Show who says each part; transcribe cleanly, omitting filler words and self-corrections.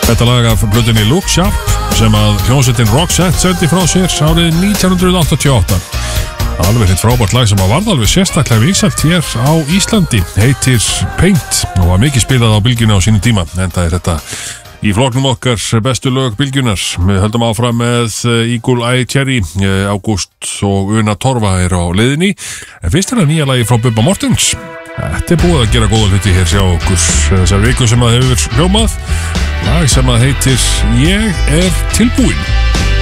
Speaker 1: Þetta lag af plötunni Look Sharp sem að hljómsveitin Roxette sendi frá sér árið 1988. Alveg hitt frábært lag sem að varð alveg sérstaklega vinsælt hér á Íslandi, heitir Paint og var mikið spilað á bylgjunni á sínum tíma. Enda þetta í flokknum okkar bestu lög bylgjunar. Við höldum áfram með Eagle Eye Cherry, Ágúst og Una Torfa á leiðinni. En fyrst nýja lagi frá Bubba Morthens. Þetta búið að gera góða hluti hér sjá okkur þessar viku sem að hefur hljómað. Lag sem að heitir Ég er tilbúinn.